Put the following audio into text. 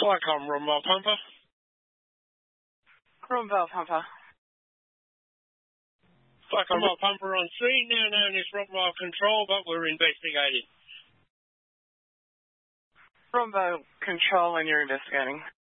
Flycom, Romwell Pumper. Romwell Pumper. Flycom Pumper on scene, now known as Romwell Control, but we're investigating. Romwell Control, and you're investigating.